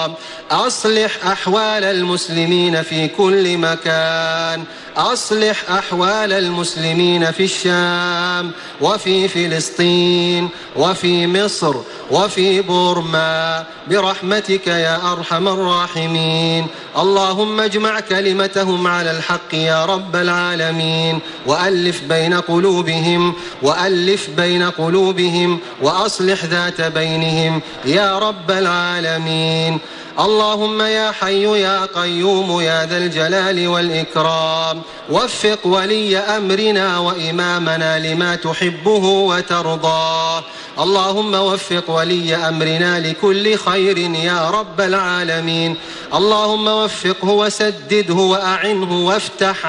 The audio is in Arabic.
والإكرام. أصلح أحوال المسلمين في كل مكان، أصلح أحوال المسلمين في الشام وفي فلسطين وفي مصر وفي بورما برحمتك يا أرحم الراحمين. اللهم اجمع كلمتهم على الحق يا رب العالمين، وألف بين قلوبهم وأصلح ذات بينهم يا رب العالمين. اللهم يا حي يا قيوم يا ذا الجلال والإكرام، وفق ولي أمرنا وإمامنا لما تحبه وترضاه. اللهم وفق ولي أمرنا لكل خير يا رب العالمين. اللهم وفقه وسدده وأعنه وافتح